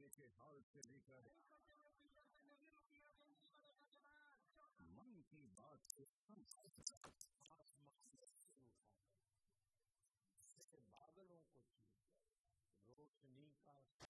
के हाल से लेकर मन की बात से बादलों को चीर रोशनी का